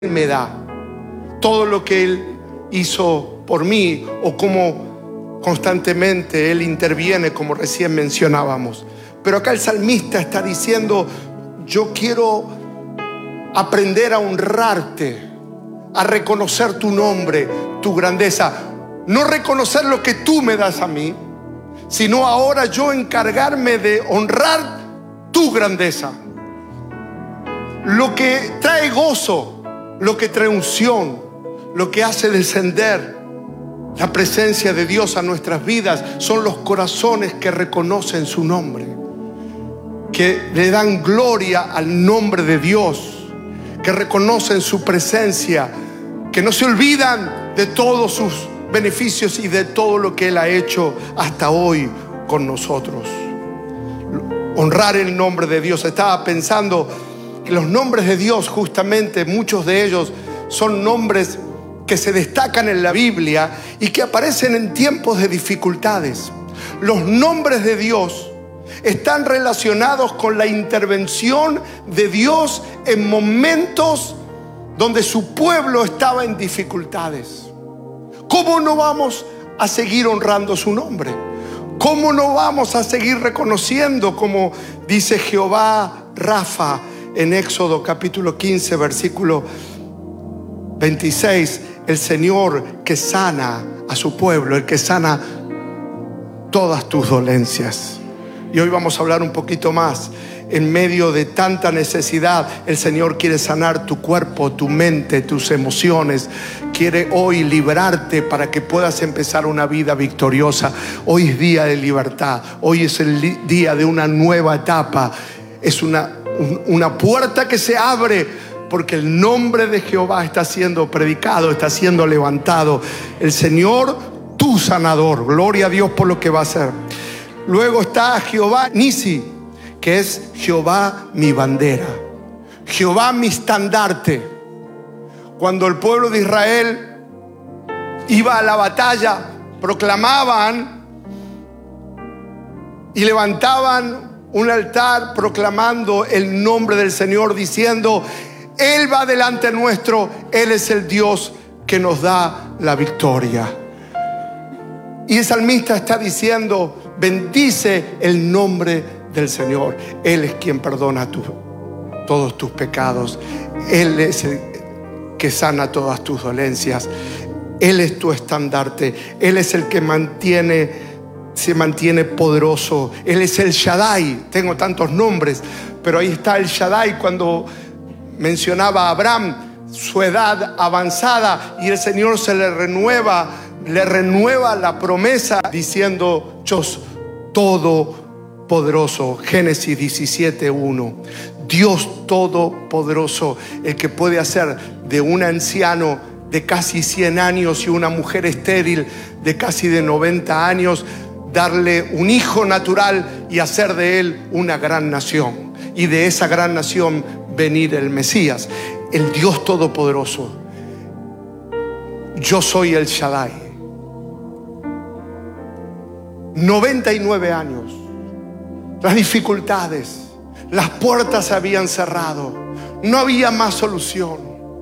me da, todo lo que Él hizo por mí, o cómo constantemente Él interviene, como recién mencionábamos. Pero acá el salmista está diciendo: yo quiero aprender a honrarte, a reconocer tu nombre, tu grandeza. No reconocer lo que tú me das a mí, sino ahora yo encargarme de honrar tu grandeza. Lo que trae gozo, lo que trae unción, lo que hace descender la presencia de Dios a nuestras vidas, son los corazones que reconocen su nombre, que le dan gloria al nombre de Dios, que reconocen su presencia, que no se olvidan de todos sus beneficios y de todo lo que Él ha hecho hasta hoy con nosotros. Honrar el nombre de Dios. Estaba pensando que los nombres de Dios, justamente muchos de ellos son nombres que se destacan en la Biblia y que aparecen en tiempos de dificultades. Los nombres de Dios están relacionados con la intervención de Dios en momentos donde su pueblo estaba en dificultades. ¿Cómo no vamos a seguir honrando su nombre? ¿Cómo no vamos a seguir reconociendo, como dice Jehová Rafa en Éxodo capítulo 15 versículo 26, el Señor que sana a su pueblo, el que sana todas tus dolencias? Y hoy vamos a hablar un poquito más. En medio de tanta necesidad, el Señor quiere sanar tu cuerpo, tu mente, tus emociones. Quiere hoy librarte para que puedas empezar una vida victoriosa. Hoy es día de libertad. Hoy es el día de una nueva etapa. Es una puerta que se abre, porque el nombre de Jehová está siendo predicado, está siendo levantado. El Señor, tu sanador. Gloria a Dios por lo que va a hacer. Luego está Jehová Nisi, que es Jehová mi bandera, Jehová mi estandarte. Cuando el pueblo de Israel iba a la batalla, proclamaban y levantaban un altar proclamando el nombre del Señor, diciendo: Él va delante nuestro, Él es el Dios que nos da la victoria. Y el salmista está diciendo: bendice el nombre del Señor. Él es quien perdona todos tus pecados. Él es el que sana todas tus dolencias. Él es tu estandarte. Él es el que se mantiene poderoso. Él es el Shaddai. Tengo tantos nombres, pero ahí está el Shaddai. Cuando mencionaba a Abraham, su edad avanzada, y el Señor le renueva la promesa diciendo: yo todopoderoso. Génesis 17:1. Dios todopoderoso, el que puede hacer de un anciano de casi 100 años y una mujer estéril de casi de 90 años, darle un hijo natural y hacer de él una gran nación, y de esa gran nación venir el Mesías, el Dios todopoderoso. Yo soy el Shaddai. 99 años, las dificultades, las puertas se habían cerrado, no había más solución.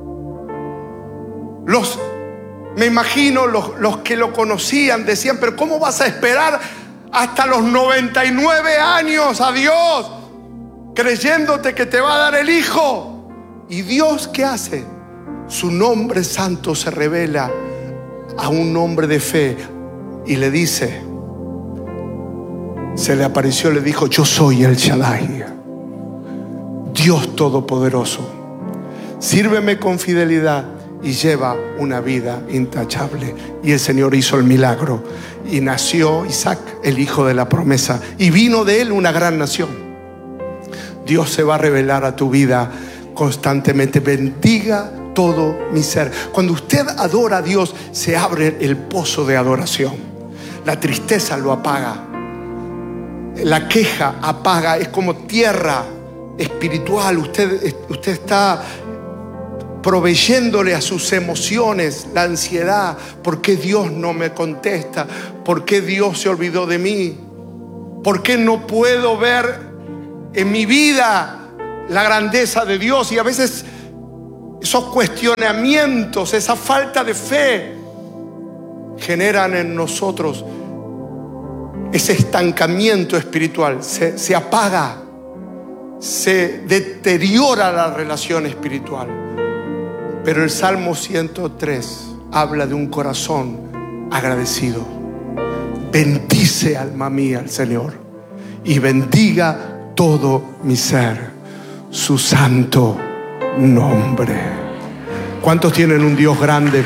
Me imagino los que lo conocían decían: pero ¿cómo vas a esperar hasta los 99 años a Dios, creyéndote que te va a dar el hijo? ¿Y Dios qué hace? Su nombre santo se revela a un hombre de fe y le dice, se le apareció, le dijo: yo soy el Shaddai, Dios todopoderoso. Sírveme con fidelidad y lleva una vida intachable. Y el Señor hizo el milagro, y nació Isaac, el hijo de la promesa, y vino de él una gran nación. Dios se va a revelar a tu vida constantemente. Bendiga todo mi ser. Cuando usted adora a Dios, se abre el pozo de adoración. La tristeza lo apaga, la queja apaga. Es como tierra espiritual. Usted está proveyéndole a sus emociones la ansiedad. ¿Por qué Dios no me contesta? ¿Por qué Dios se olvidó de mí? ¿Por qué no puedo ver en mi vida la grandeza de Dios? Y a veces esos cuestionamientos, esa falta de fe, generan en nosotros ese estancamiento espiritual. Se apaga, se deteriora la relación espiritual. Pero el Salmo 103 habla de un corazón agradecido. Bendice, alma mía, al Señor, y bendiga todo mi ser su santo nombre. ¿Cuántos tienen un Dios grande?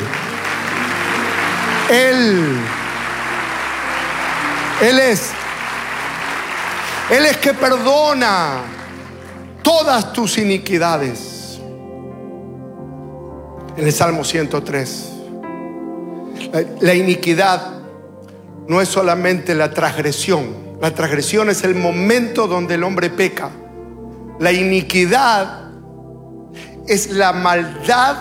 Él es que perdona todas tus iniquidades. En el Salmo 103, la iniquidad no es solamente la transgresión. La transgresión es el momento donde el hombre peca. La iniquidad es la maldad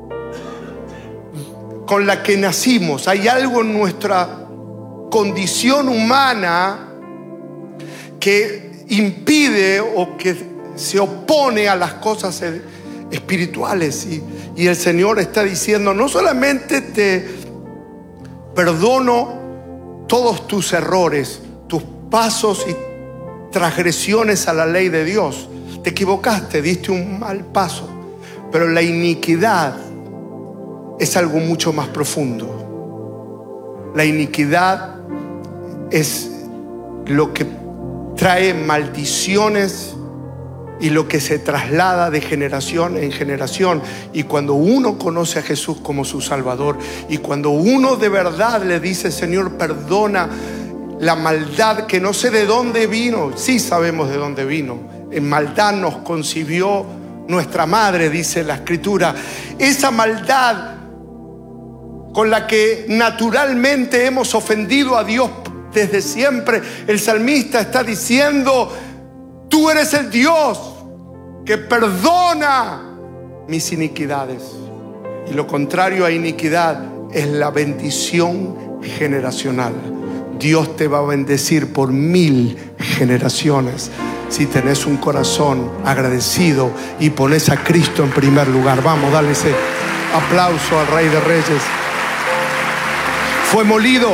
con la que nacimos. Hay algo en nuestra condición humana que impide o que se opone a las cosas espirituales. Y el Señor está diciendo: no solamente te perdono todos tus errores, tus pasos y transgresiones a la ley de Dios. Te equivocaste, diste un mal paso. Pero la iniquidad es algo mucho más profundo. La iniquidad es lo que trae maldiciones y lo que se traslada de generación en generación. Y cuando uno conoce a Jesús como su Salvador, y cuando uno de verdad le dice: Señor, perdona la maldad que no sé de dónde vino. Sí sabemos de dónde vino. En maldad nos concibió nuestra madre, dice la Escritura. Esa maldad con la que naturalmente hemos ofendido a Dios desde siempre. El salmista está diciendo: tú eres el Dios que perdona mis iniquidades. Y lo contrario a iniquidad es la bendición generacional. Dios te va a bendecir por 1000 generaciones si tenés un corazón agradecido y pones a Cristo en primer lugar. Vamos, dale ese aplauso al Rey de Reyes. Fue molido,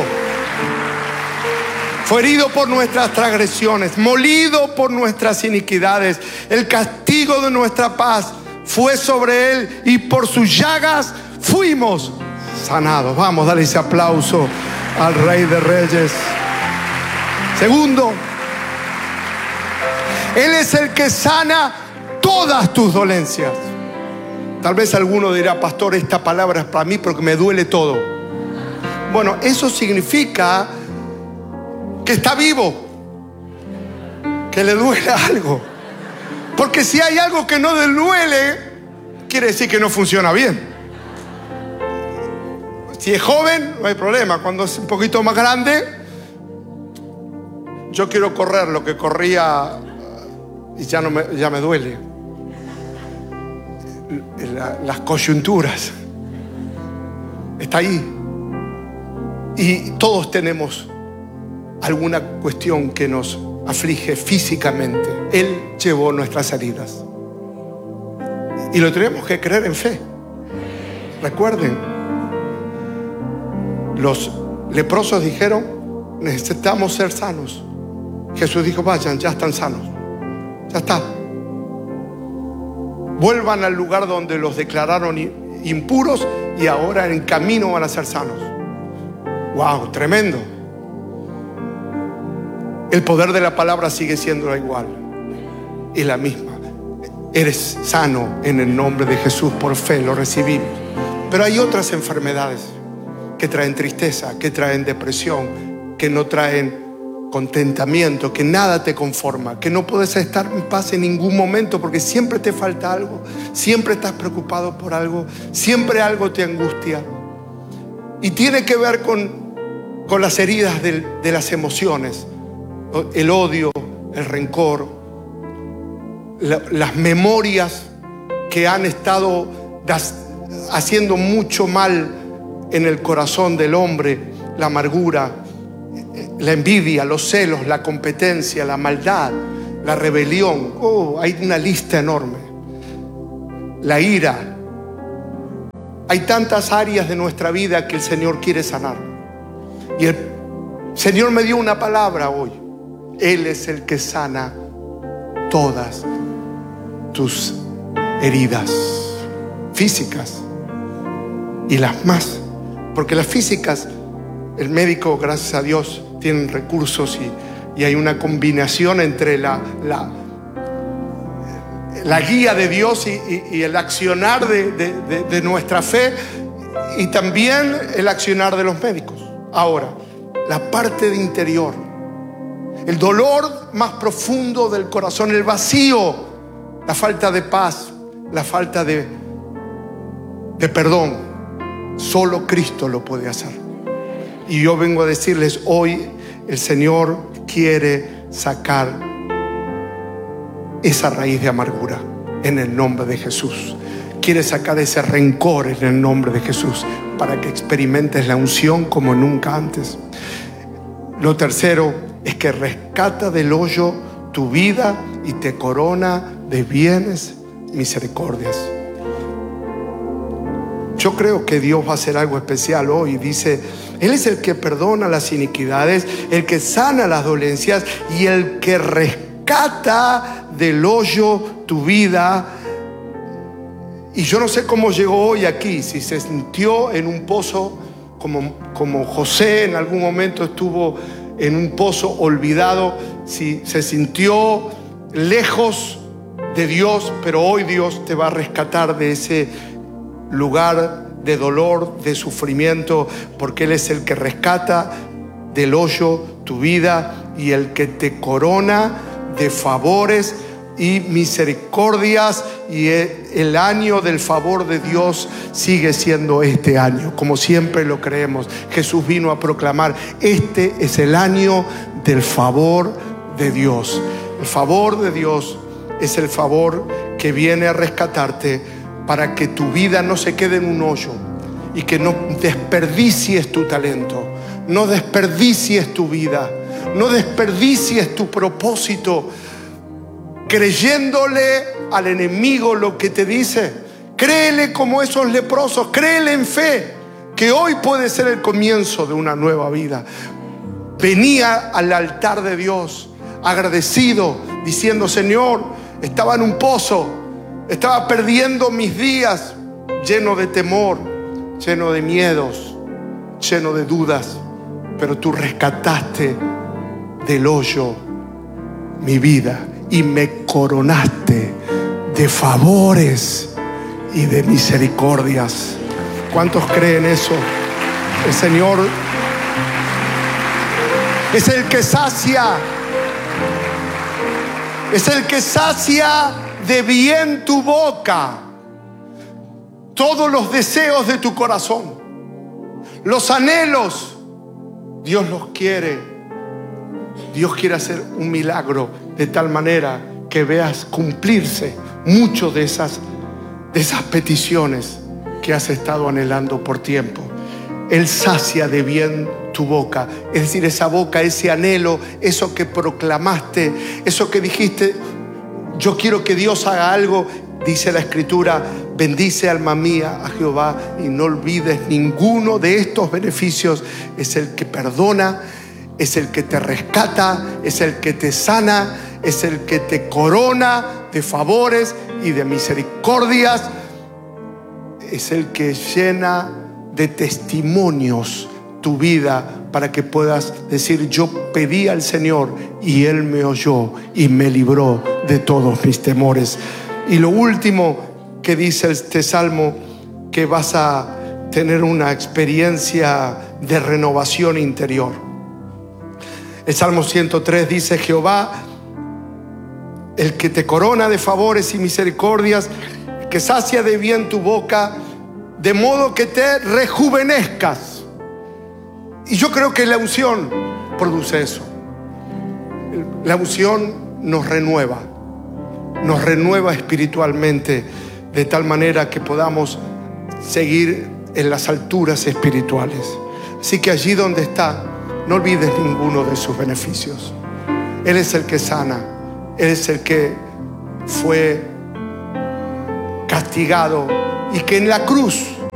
fue herido por nuestras transgresiones, molido por nuestras iniquidades. El castigo de nuestra paz fue sobre él, y por sus llagas fuimos sanados. Vamos, dale ese aplauso al Rey de Reyes. Segundo, Él es el que sana todas tus dolencias. Tal vez alguno dirá: pastor, esta palabra es para mí porque me duele todo. Bueno, eso significa que está vivo, que le duele algo. Porque si hay algo que no le duele, quiere decir que no funciona bien. Si es joven, no hay problema. Cuando es un poquito más grande, yo quiero correr lo que corría y ya me duele. Las coyunturas. Está ahí. Y todos tenemos alguna cuestión que nos aflige físicamente. Él llevó nuestras heridas. Y lo tenemos que creer en fe. Recuerden, los leprosos dijeron: necesitamos ser sanos. Jesús dijo: vayan, ya están sanos. Ya está. Vuelvan al lugar donde los declararon impuros y ahora en camino van a ser sanos. Wow, tremendo. El poder de la palabra sigue siendo igual y la misma. Eres sano en el nombre de Jesús, por fe lo recibimos. Pero hay otras enfermedades que traen tristeza, que traen depresión, que no traen contentamiento, que nada te conforma, que no puedes estar en paz en ningún momento porque siempre te falta algo, siempre estás preocupado por algo, siempre algo te angustia. Y tiene que ver con las heridas de las emociones, el odio, el rencor, las memorias que han estado haciendo mucho mal en el corazón del hombre, la amargura, la envidia, los celos, la competencia, la maldad, la rebelión. Hay una lista enorme. La ira, Hay tantas áreas de nuestra vida que el Señor quiere sanar. Y el Señor me dio una palabra hoy. Él es el que sana todas tus heridas físicas y las más. Porque las físicas, el médico, gracias a Dios, tiene recursos y hay una combinación entre la guía de Dios y el accionar de nuestra fe, y también el accionar de los médicos. Ahora, la parte de interior, el dolor más profundo del corazón, el vacío, la falta de paz, la falta de perdón, solo Cristo lo puede hacer. Y yo vengo a decirles hoy, el Señor quiere sacar esa raíz de amargura en el nombre de Jesús. Quiere sacar ese rencor en el nombre de Jesús, para que experimentes la unción como nunca antes. Lo tercero es que rescata del hoyo tu vida y te corona de bienes, misericordias. Yo creo que Dios va a hacer algo especial hoy. Dice, Él es el que perdona las iniquidades, el que sana las dolencias y el que rescata del hoyo tu vida. Y yo no sé cómo llegó hoy aquí, si se sintió en un pozo como José en algún momento estuvo en un pozo olvidado, si se sintió lejos de Dios, pero hoy Dios te va a rescatar de ese lugar de dolor, de sufrimiento, porque Él es el que rescata del hoyo tu vida y el que te corona de favores y misericordias. Y el año del favor de Dios sigue siendo este año, como siempre lo creemos. Jesús vino a proclamar: este es el año del favor de Dios. El favor de Dios es el favor que viene a rescatarte para que tu vida no se quede en un hoyo y que no desperdicies tu talento, no desperdicies tu vida, no desperdicies tu propósito creyéndole al enemigo lo que te dice. Créele como esos leprosos, créele en fe que hoy puede ser el comienzo de una nueva vida. Venía al altar de Dios agradecido, diciendo: Señor, estaba en un pozo, estaba perdiendo mis días, lleno de temor, lleno de miedos, lleno de dudas, pero tú rescataste del hoyo mi vida y me coronaste de favores y de misericordias. ¿Cuántos creen eso? El Señor es el que sacia, es el que sacia de bien tu boca, todos los deseos de tu corazón, los anhelos. Dios los quiere. Dios quiere hacer un milagro de tal manera que veas cumplirse muchas de esas peticiones que has estado anhelando por tiempo. Él sacia de bien tu boca, es decir, esa boca, ese anhelo, eso que proclamaste, eso que dijiste: yo quiero que Dios haga algo. Dice la Escritura: bendice, alma mía, a Jehová y no olvides ninguno de estos beneficios. Es el que perdona, es el que te rescata, es el que te sana, es el que te corona de favores y de misericordias, es el que llena de testimonios tu vida para que puedas decir: yo pedí al Señor y Él me oyó y me libró de todos mis temores. Y lo último que dice este salmo, que vas a tener una experiencia de renovación interior. El Salmo 103 dice: Jehová, el que te corona de favores y misericordias, el que sacia de bien tu boca, de modo que te rejuvenezcas. Y yo creo que la unción produce eso. La unción nos renueva espiritualmente, de tal manera que podamos seguir en las alturas espirituales. Así que allí donde está, no olvides ninguno de sus beneficios. Él es el que sana, Él es el que fue castigado y que en la cruz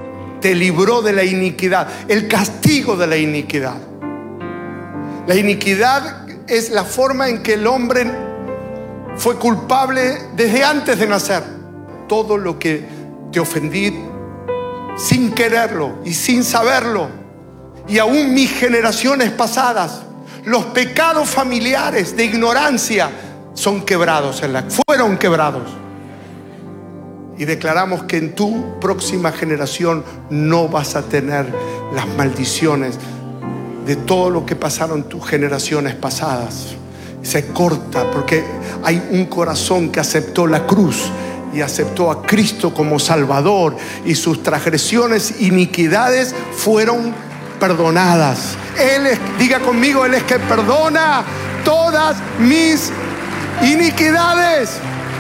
te libró de la iniquidad, el castigo de la iniquidad. La iniquidad es la forma en que el hombre fue culpable desde antes de nacer. Todo lo que te ofendí sin quererlo y sin saberlo, y aún mis generaciones pasadas, los pecados familiares de ignorancia son quebrados, fueron quebrados. Y declaramos que en tu próxima generación no vas a tener las maldiciones de todo lo que pasaron tus generaciones pasadas. Se corta porque hay un corazón que aceptó la cruz y aceptó a Cristo como Salvador, y sus transgresiones, iniquidades fueron perdonadas. Diga conmigo, Él es que perdona todas mis iniquidades.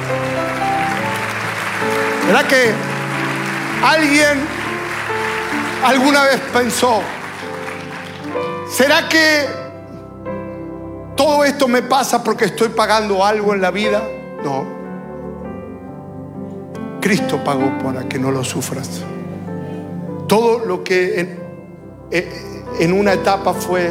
¿Verdad que alguien alguna vez pensó, ¿será que todo esto me pasa porque estoy pagando algo en la vida? No. Cristo pagó para que no lo sufras. Todo lo que en una etapa fue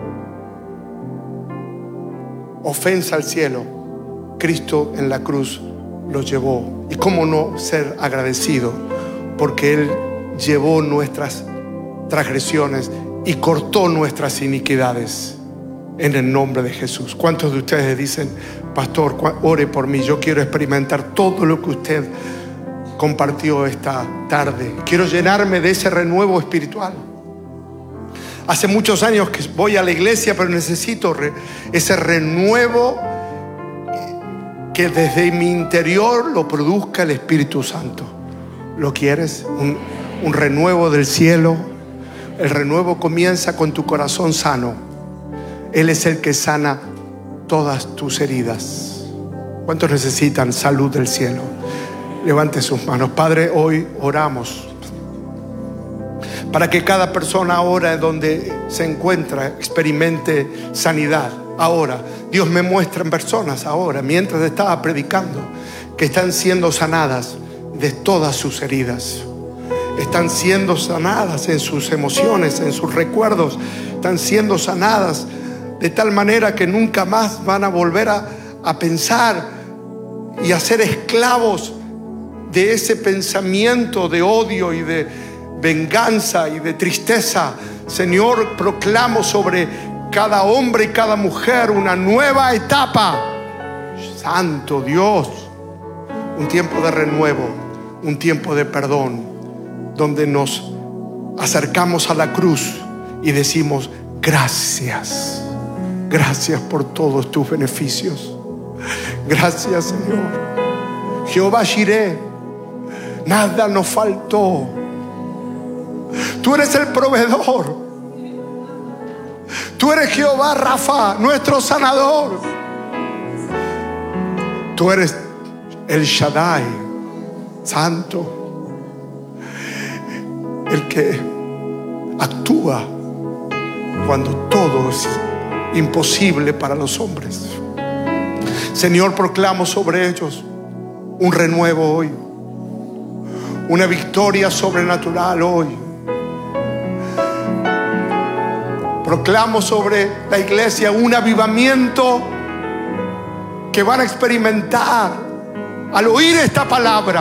ofensa al cielo, Cristo en la cruz lo llevó. Y cómo no ser agradecido, porque Él llevó nuestras transgresiones y cortó nuestras iniquidades en el nombre de Jesús. ¿Cuántos de ustedes dicen, pastor, ore por mí? Yo quiero experimentar todo lo que usted compartió esta tarde. Quiero llenarme de ese renuevo espiritual. Hace muchos años que voy a la iglesia, pero necesito ese renuevo que desde mi interior lo produzca el Espíritu Santo. ¿Lo quieres? Un renuevo del cielo. El renuevo comienza con tu corazón sano. Él es el que sana todas tus heridas. ¿Cuántos necesitan salud del cielo? Levante sus manos. Padre, hoy oramos para que cada persona ahora donde se encuentra experimente sanidad. Ahora, Dios me muestra en personas ahora, mientras estaba predicando, que están siendo sanadas de todas sus heridas. Están siendo sanadas en sus emociones, en sus recuerdos. Están siendo sanadas de tal manera que nunca más van a volver a pensar y a ser esclavos de ese pensamiento de odio y de venganza y de tristeza. Señor, proclamo sobre cada hombre y cada mujer una nueva etapa. Santo Dios, un tiempo de renuevo, un tiempo de perdón, donde nos acercamos a la cruz y decimos gracias. Gracias por todos tus beneficios. Gracias, Señor. Jehová Jireh, nada nos faltó. Tú eres el proveedor. Tú eres Jehová Rafa, nuestro sanador. Tú eres el Shaddai, santo, el que actúa cuando todo es imposible para los hombres. Señor, proclamo sobre ellos un renuevo hoy, una victoria sobrenatural hoy. Proclamo sobre la iglesia un avivamiento que van a experimentar al oír esta palabra,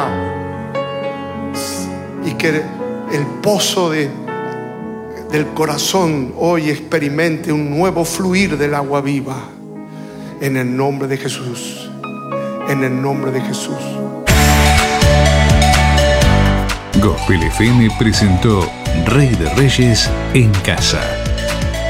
y que el pozo del corazón hoy experimente un nuevo fluir del agua viva. En el nombre de Jesús. En el nombre de Jesús. Gospel FM presentó Rey de Reyes en Casa.